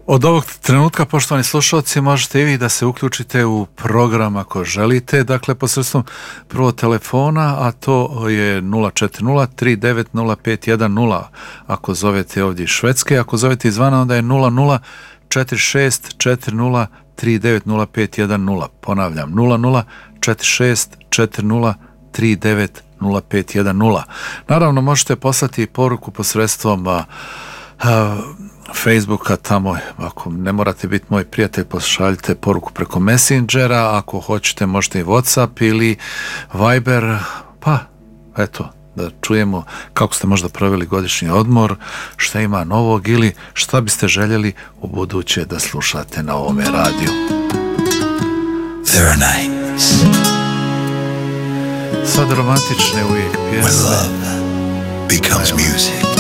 Od ovog trenutka, poštovani slušalci, možete i vi da se uključite u program ako želite, dakle posredstvom prvo telefona, a to je 040-390510 ako zovete ovdje iz Švedske, ako zovete izvana onda je 004640390510, ponavljam 004640390510. Naravno možete poslati poruku posredstvom Facebooka, tamo ako ne morate biti moj prijatelj, pošaljite poruku preko Messengera, ako hoćete možete i WhatsApp ili Viber, pa eto da čujemo kako ste možda proveli godišnji odmor, šta ima novog ili šta biste željeli u buduće da slušate na ovome radiju. There are nights sad romantične uvijek pjesme when love becomes music.